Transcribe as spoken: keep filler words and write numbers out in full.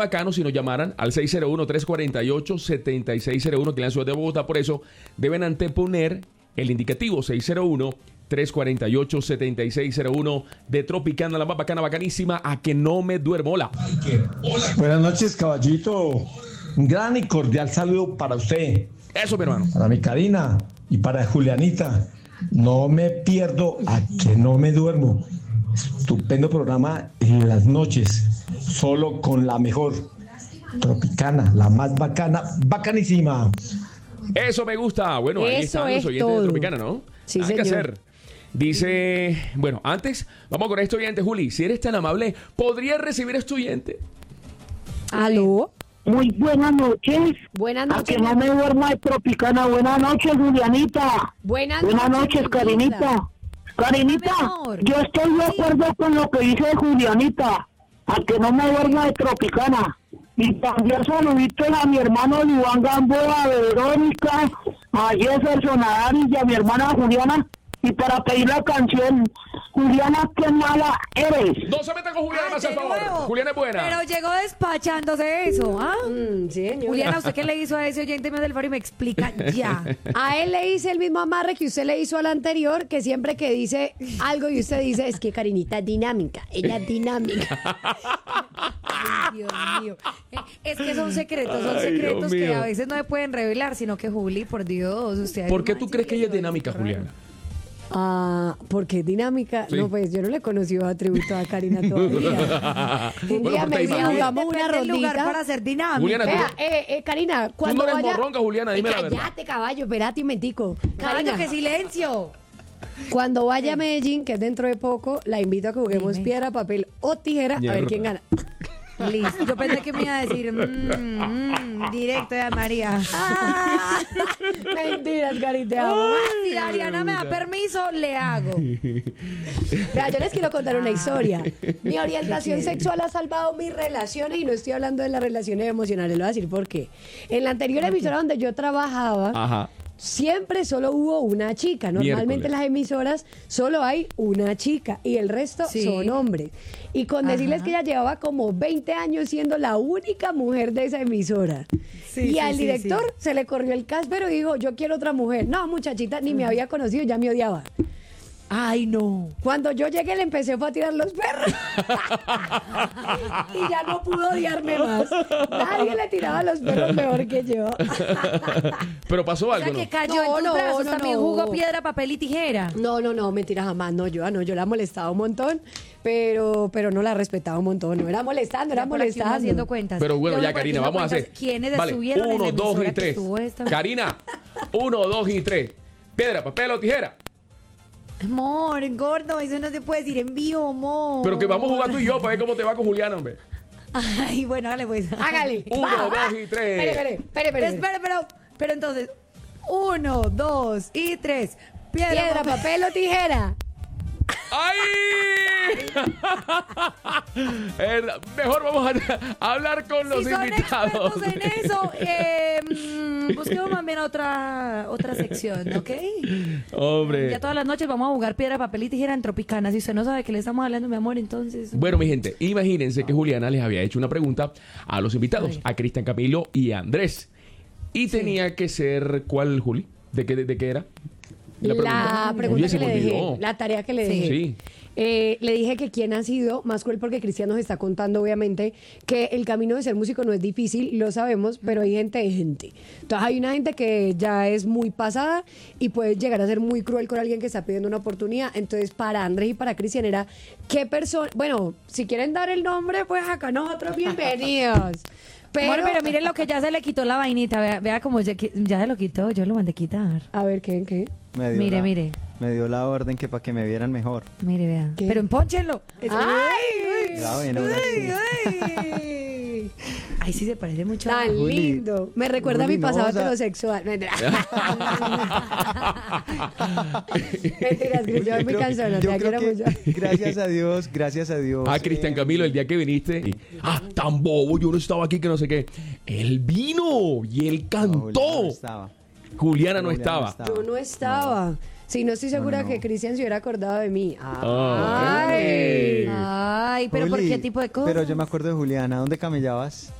Bacano si nos llamaran al seis cero uno, tres cuatro ocho, siete seis cero uno, que es la ciudad de Bogotá. Por eso deben anteponer el indicativo seis cero uno, tres cuatro ocho, siete seis cero uno de Tropicana, la más bacana, bacanísima, a que no me duermo. Hola. Buenas noches, caballito. Un gran y cordial saludo para usted. Eso, mi hermano. Para mi Karina y para Julianita. No me pierdo a que no me duermo. Estupendo programa en las noches. Solo con la mejor. Tropicana, la más bacana, bacanísima. Eso me gusta. Bueno, ahí Eso están los es oyentes todo. de Tropicana, ¿no? Sí, Hay señor. que hacer. Dice, bueno, antes, vamos con este oyente, Juli. Si eres tan amable, ¿podrías recibir a este oyente? ¿Aló? Muy buenas noches. Buenas A noches. que no me duerma de Tropicana. Buenas noches, Julianita. Buenas, Buenas noches, mi Karinita. linda. Karinita, Mi amor. yo estoy de acuerdo con lo que dice Julianita. A que no me duerma de Tropicana. Y también saluditos a mi hermano Iván Gamboa, a Verónica, a Jefferson, a Ari y a mi hermana Juliana. Y para pedir la canción, Juliana, qué mala eres. No se metan con Juliana, Ay, más de al favor. nuevo. Juliana es buena. Pero llegó despachándose eso, ¿ah? Mm, sí, señora. Juliana, ¿usted qué le hizo a ese oyente del faro y me explica ya? A él le hice el mismo amarre que usted le hizo al anterior, que siempre que dice algo y usted dice, es que Karinita es dinámica, ella es dinámica. Ay, Dios mío. Eh, Es que son secretos, son Ay, secretos Dios que mío. a veces no se pueden revelar, sino que Juli, por Dios, usted... ¿Por qué tú crees que ella es dinámica, Juliana? Ah, porque es dinámica. Sí. No, pues yo no le he conocido atributo a Karina todavía. Un Bueno, día pero me te dijo, imaginas. jugamos una Depende del lugar rondita. para ser dinámica. Juliana, tú Vea, eh, eh, Karina, cuando no eres vaya... morronga, Juliana, dime la verdad. Cállate, caballo, espérate un mentico. Caballo, Karina, que silencio. cuando vaya a Medellín, que es dentro de poco, la invito a que juguemos Dime. piedra, papel o tijera, a Mierda. ver quién gana. Listo. Yo pensé que me iba a decir mm, mm, directo de María. Ah, mentiras, Cari, te amo. Si Ariana me da permiso, le hago. Vea, yo les quiero contar una historia. Mi orientación sexual ha salvado mis relaciones y no estoy hablando de las relaciones emocionales. Le voy a decir por qué. En la anterior emisora donde yo trabajaba, Ajá. siempre solo hubo una chica. Normalmente Miércoles. en las emisoras solo hay una chica y el resto Sí. son hombres. Y con decirles Ajá. que ella llevaba como veinte años siendo la única mujer de esa emisora. Sí, y sí, al sí, director sí. se le corrió el cáspero y dijo, yo quiero otra mujer. No, muchachita, ni me había conocido, ya me odiaba. Ay, no. Cuando yo llegué le empecé fue a tirar los perros. Y ya no pudo odiarme más. Nadie le tiraba los perros mejor que yo. Pero pasó O algo, sea, ¿no? que cayó No, en tus no, brazos. no, También no. jugó piedra, papel y tijera. No, no, no, mentira, jamás. No, yo, ah, no, yo la molestaba un montón, pero, pero no la respetaba un montón. No era molestando, era Ya por aquí uno molestando. haciendo cuentas. Pero bueno, Yo ya, por aquí Karina, haciendo vamos a hacer. cuentas. ¿Quiénes Vale, estuvieron en la uno, dos emisora y que tres. estuvo esta- Karina, uno, dos y tres. Piedra, papel o tijera. Amor, gordo, eso no se puede decir en vivo, amor. Pero que vamos a jugar tú y yo para ver cómo te va con Juliana, hombre. Ay, bueno, dale pues. Hágale. Uno, Va, va. dos y tres. Espere, espere, espere, espere. Espera, pero, pero entonces, uno, dos y tres. Piedra, Piedra, papel. papel o tijera. ¡Ay! Eh, Mejor vamos a, a hablar con los Si son invitados. expertos en eso, eh, mm, busquemos más bien otra, otra sección, ¿ok? Hombre. Ya todas las noches vamos a jugar piedra, papel y tijera en Tropicana. Si usted no sabe de qué le estamos hablando, mi amor, entonces... Bueno, mi gente, imagínense que Juliana les había hecho una pregunta a los invitados, a Cristian Camilo y a Andrés. Y tenía que ser, ¿cuál, Juli? ¿De qué, de, de qué era? La pregunta Oye, que se le me dejé, olvidó. la tarea que le Sí. dejé. Sí. Eh, le dije que quién ha sido más cruel porque Cristian nos está contando obviamente que el camino de ser músico no es difícil, lo sabemos, pero hay gente de gente. Entonces hay una gente que ya es muy pasada y puede llegar a ser muy cruel con alguien que está pidiendo una oportunidad. Entonces para Andrés y para Cristian era qué persona, bueno, si quieren dar el nombre, pues acá nosotros bienvenidos. Pero, Amor, pero miren lo que ya se le quitó la vainita. Vea, vea cómo ya, que- ya se lo quitó. Yo lo mandé quitar. a ver, ¿qué? ¿Qué? Me dio Mire, la- mire. Me dio la orden que para que me vieran mejor. Mire, vea. ¿Qué? Pero empónchenlo. ¡Ay! Ya, bueno, ahora sí. ¡Ay! Ay, sí se parece mucho. a- Tan Juli, lindo. Me recuerda Juli, a mi no, pasado o sea- heterosexual. Mentiras, Cris, yo soy muy creo- cansona, yo te creo quiero que, mucho. gracias a Dios, gracias a Dios. Ah, Cristian eh, Camilo, el día que viniste. y, ah, tan bobo, yo no estaba aquí, que no sé qué. Él vino y él no, cantó. Juliana no estaba. Juliana no Juliana estaba. no estaba. Yo no estaba. Sí, no estoy segura No, no, que no. Cristian se hubiera acordado de mí. Ay. Ay. Ay, pero ¿por Juli, qué tipo de cosas? Pero yo me acuerdo de Juliana, ¿dónde camellabas?